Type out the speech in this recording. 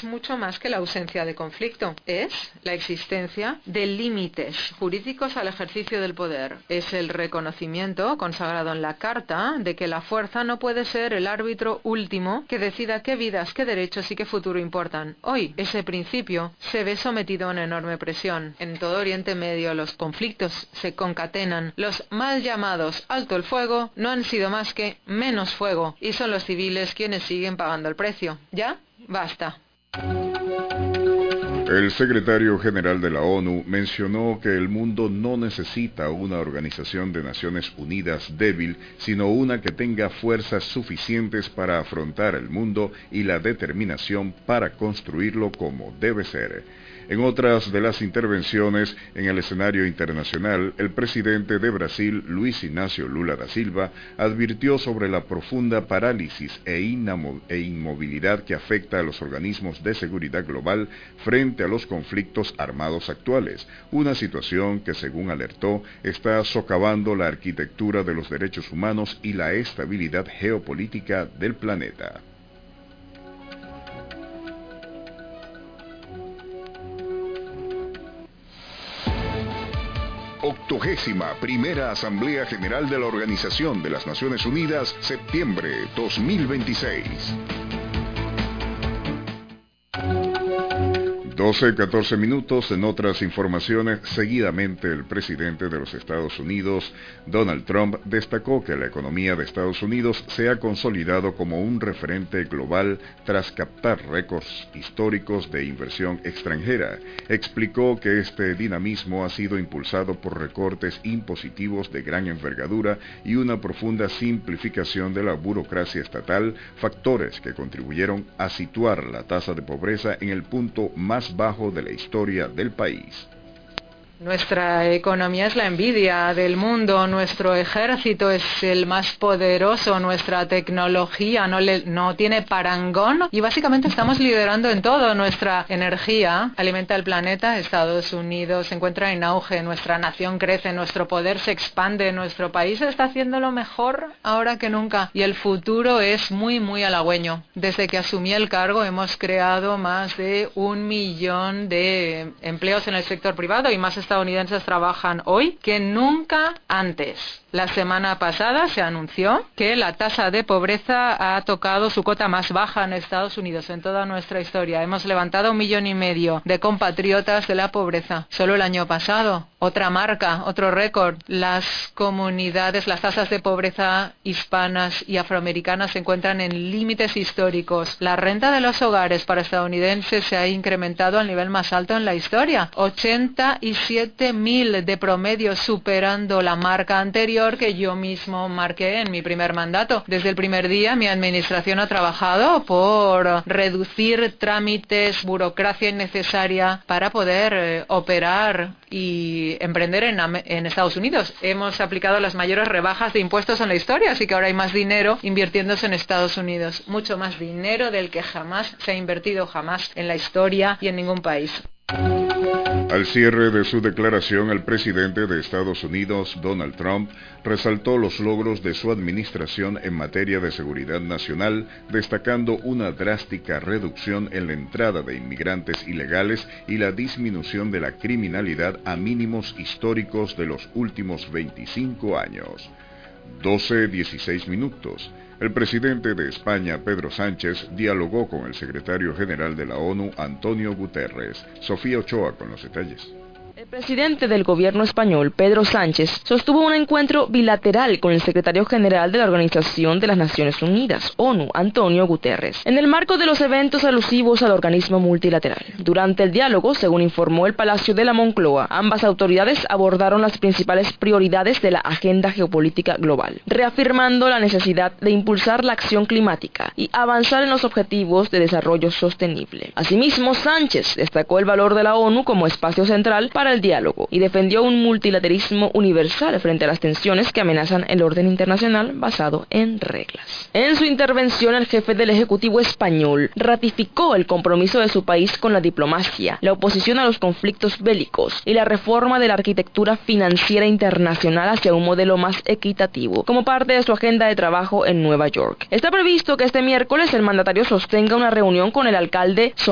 es mucho más que la ausencia de conflicto, es la existencia de límites jurídicos al ejercicio del poder. Es el reconocimiento, consagrado en la Carta, de que la fuerza no puede ser el árbitro último que decida qué vidas, qué derechos y qué futuro importan. Hoy, ese principio se ve sometido a una enorme presión. En todo Oriente Medio los conflictos se concatenan. Los mal llamados alto el fuego no han sido más que menos fuego, y son los civiles quienes siguen pagando el precio. ¿Ya? Basta. El secretario general de la ONU mencionó que el mundo no necesita una organización de Naciones Unidas débil, sino una que tenga fuerzas suficientes para afrontar el mundo y la determinación para construirlo como debe ser. En otras de las intervenciones en el escenario internacional, el presidente de Brasil, Luis Inácio Lula da Silva, advirtió sobre la profunda parálisis e inmovilidad que afecta a los organismos de seguridad global frente a los conflictos armados actuales, una situación que, según alertó, está socavando la arquitectura de los derechos humanos y la estabilidad geopolítica del planeta. Octogésima Primera Asamblea General de la Organización de las Naciones Unidas, septiembre 2026. 12:14 minutos. En otras informaciones, seguidamente el presidente de los Estados Unidos, Donald Trump, destacó que la economía de Estados Unidos se ha consolidado como un referente global tras captar récords históricos de inversión extranjera. Explicó que este dinamismo ha sido impulsado por recortes impositivos de gran envergadura y una profunda simplificación de la burocracia estatal, factores que contribuyeron a situar la tasa de pobreza en el punto más bajo de la historia del país. Nuestra economía es la envidia del mundo, nuestro ejército es el más poderoso, nuestra tecnología no tiene parangón y básicamente estamos liderando en todo. Nuestra energía alimenta el planeta, Estados Unidos se encuentra en auge, nuestra nación crece, nuestro poder se expande, nuestro país está haciendo lo mejor ahora que nunca y el futuro es muy, muy halagüeño. Desde que asumí el cargo hemos creado más de 1 millón de empleos en el sector privado y más estadounidenses trabajan hoy que nunca antes. La semana pasada se anunció que la tasa de pobreza ha tocado su cota más baja en Estados Unidos en toda nuestra historia. Hemos levantado 1,5 millones de compatriotas de la pobreza. Solo el año pasado, otra marca, otro récord. Las comunidades, las tasas de pobreza hispanas y afroamericanas se encuentran en límites históricos. La renta de los hogares para estadounidenses se ha incrementado al nivel más alto en la historia. 87.000 de promedio, superando la marca anterior que yo mismo marqué en mi primer mandato. Desde el primer día mi administración ha trabajado por reducir trámites, burocracia innecesaria para poder operar y emprender en Estados Unidos. Hemos aplicado las mayores rebajas de impuestos en la historia, así que ahora hay más dinero invirtiéndose en Estados Unidos. Mucho más dinero del que jamás se ha invertido jamás en la historia y en ningún país. Al cierre de su declaración, el presidente de Estados Unidos, Donald Trump, resaltó los logros de su administración en materia de seguridad nacional, destacando una drástica reducción en la entrada de inmigrantes ilegales y la disminución de la criminalidad a mínimos históricos de los últimos 25 años. 12:16 minutos. El presidente de España, Pedro Sánchez, dialogó con el secretario general de la ONU, Antonio Guterres. Sofía Ochoa con los detalles. El presidente del gobierno español, Pedro Sánchez, sostuvo un encuentro bilateral con el secretario general de la Organización de las Naciones Unidas, ONU, Antonio Guterres, en el marco de los eventos alusivos al organismo multilateral. Durante el diálogo, según informó el Palacio de la Moncloa, ambas autoridades abordaron las principales prioridades de la agenda geopolítica global, reafirmando la necesidad de impulsar la acción climática y avanzar en los objetivos de desarrollo sostenible. Asimismo, Sánchez destacó el valor de la ONU como espacio central para el diálogo y defendió un multilateralismo universal frente a las tensiones que amenazan el orden internacional basado en reglas. En su intervención, el jefe del Ejecutivo español ratificó el compromiso de su país con la diplomacia, la oposición a los conflictos bélicos y la reforma de la arquitectura financiera internacional hacia un modelo más equitativo, como parte de su agenda de trabajo en Nueva York. Está previsto que este miércoles el mandatario sostenga una reunión con el alcalde